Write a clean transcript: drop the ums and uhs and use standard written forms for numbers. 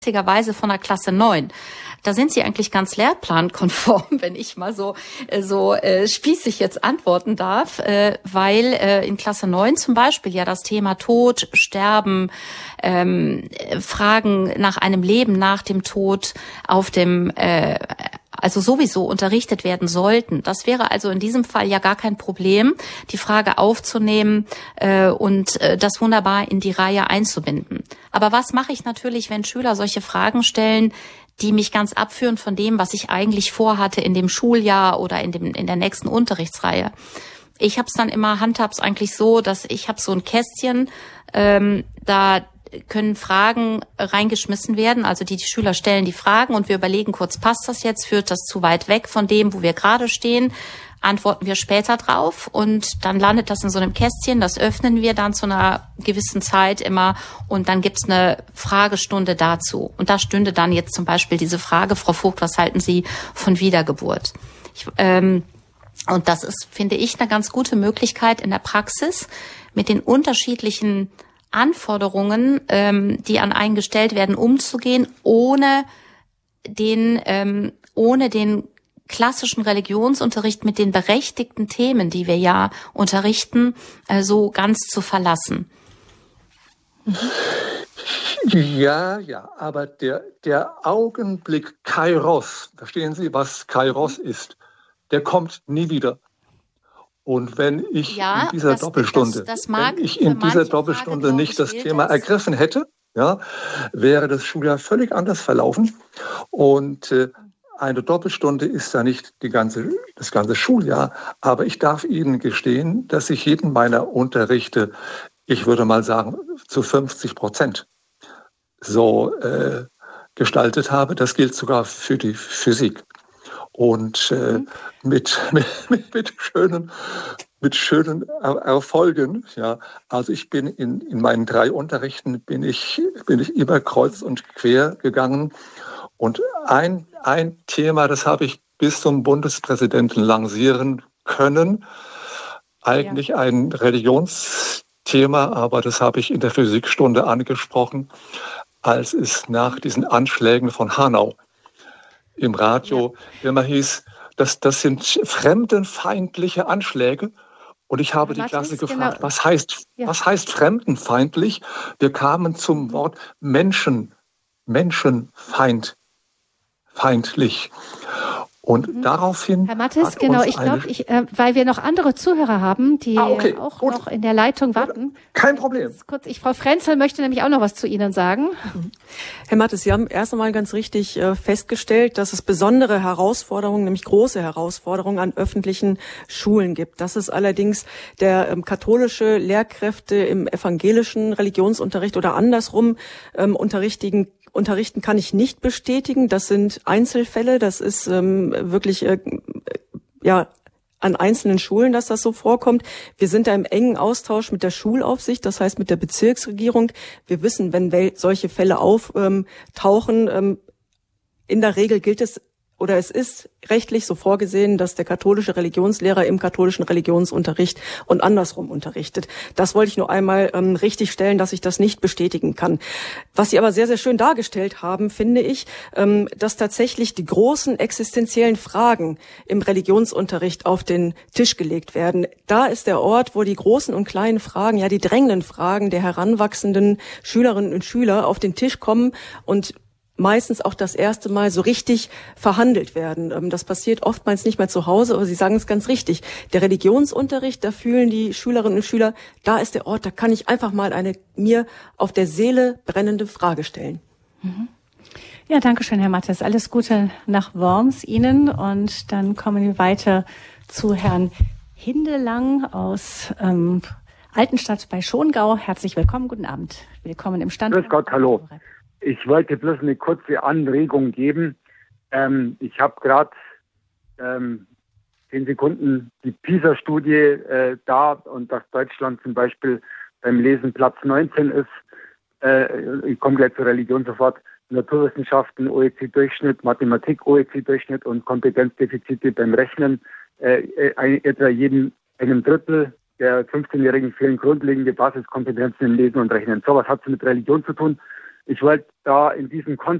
witzigerweise von der Klasse 9. Da sind sie eigentlich ganz lehrplankonform, wenn ich mal so spießig jetzt antworten darf, weil in Klasse 9 zum Beispiel ja das Thema Tod, Sterben, Fragen nach einem Leben nach dem Tod auf dem also sowieso unterrichtet werden sollten. Das wäre also in diesem Fall ja gar kein Problem, die Frage aufzunehmen und das wunderbar in die Reihe einzubinden. Aber was mache ich natürlich, wenn Schüler solche Fragen stellen, die mich ganz abführen von dem, was ich eigentlich vorhatte in dem Schuljahr oder in der nächsten Unterrichtsreihe? Ich handhab's eigentlich so, dass ich habe so ein Kästchen, da können Fragen reingeschmissen werden, also die Schüler stellen die Fragen und wir überlegen kurz, passt das jetzt, führt das zu weit weg von dem, wo wir gerade stehen, antworten wir später drauf und dann landet das in so einem Kästchen, das öffnen wir dann zu einer gewissen Zeit immer und dann gibt's eine Fragestunde dazu. Und da stünde dann jetzt zum Beispiel diese Frage, Frau Vogt, was halten Sie von Wiedergeburt? Und das ist, finde ich, eine ganz gute Möglichkeit in der Praxis mit den unterschiedlichen Anforderungen, die an einen gestellt werden, umzugehen, ohne den klassischen Religionsunterricht mit den berechtigten Themen, die wir ja unterrichten, so ganz zu verlassen. Ja, aber der Augenblick Kairos, verstehen Sie, was Kairos ist, der kommt nie wieder. Und wenn ich in dieser Doppelstunde nicht das Thema ergriffen hätte, wäre das Schuljahr völlig anders verlaufen. Und eine Doppelstunde ist ja nicht das ganze Schuljahr, aber ich darf Ihnen gestehen, dass ich jeden meiner Unterrichte, ich würde mal sagen, zu 50% so gestaltet habe. Das gilt sogar für die Physik. Und mit schönen Erfolgen. Ja. Also ich bin in meinen 3 Unterrichten bin ich immer kreuz und quer gegangen. Und ein Thema, das habe ich bis zum Bundespräsidenten lancieren können. Eigentlich ein Religionsthema, aber das habe ich in der Physikstunde angesprochen, als es nach diesen Anschlägen von Hanau im Radio immer hieß, das sind fremdenfeindliche Anschläge. Und ich habe die Klasse gefragt, was heißt fremdenfeindlich? Wir kamen zum Wort menschenfeindlich. Und daraufhin... Herr Mattes, genau, ich glaube, weil wir noch andere Zuhörer haben, die noch in der Leitung warten. Kein Problem. Frau Frenzel möchte nämlich auch noch was zu Ihnen sagen. Herr Mattes, Sie haben erst einmal ganz richtig festgestellt, dass es besondere Herausforderungen, nämlich große Herausforderungen an öffentlichen Schulen gibt. Dass es allerdings der katholische Lehrkräfte im evangelischen Religionsunterricht oder andersrum unterrichten kann ich nicht bestätigen. Das sind Einzelfälle. Das ist wirklich an einzelnen Schulen, dass das so vorkommt. Wir sind da im engen Austausch mit der Schulaufsicht, das heißt mit der Bezirksregierung. Wir wissen, wenn solche Fälle auftauchen, in der Regel gilt es oder es ist rechtlich so vorgesehen, dass der katholische Religionslehrer im katholischen Religionsunterricht und andersrum unterrichtet. Das wollte ich nur einmal richtig stellen, dass ich das nicht bestätigen kann. Was Sie aber sehr, sehr schön dargestellt haben, finde ich, dass tatsächlich die großen existenziellen Fragen im Religionsunterricht auf den Tisch gelegt werden. Da ist der Ort, wo die großen und kleinen Fragen, die drängenden Fragen der heranwachsenden Schülerinnen und Schüler auf den Tisch kommen und meistens auch das erste Mal so richtig verhandelt werden. Das passiert oftmals nicht mehr zu Hause, aber Sie sagen es ganz richtig. Der Religionsunterricht, da fühlen die Schülerinnen und Schüler, da ist der Ort, da kann ich einfach mal eine mir auf der Seele brennende Frage stellen. Ja, danke schön, Herr Mattes. Alles Gute nach Worms Ihnen. Und dann kommen wir weiter zu Herrn Hindelang aus Altenstadt bei Schongau. Herzlich willkommen, guten Abend. Willkommen im Stand. Grüß Gott, hallo. Ich wollte bloß eine kurze Anregung geben. Ich habe gerade 10 Sekunden die PISA-Studie da und dass Deutschland zum Beispiel beim Lesen Platz 19 ist. Ich komme gleich zur Religion sofort. Naturwissenschaften, OECD-Durchschnitt, Mathematik, OECD-Durchschnitt und Kompetenzdefizite beim Rechnen. Etwa einem Drittel der 15-Jährigen fehlen grundlegende Basiskompetenzen im Lesen und Rechnen. So was hat es mit Religion zu tun. Ich wollte da in diesem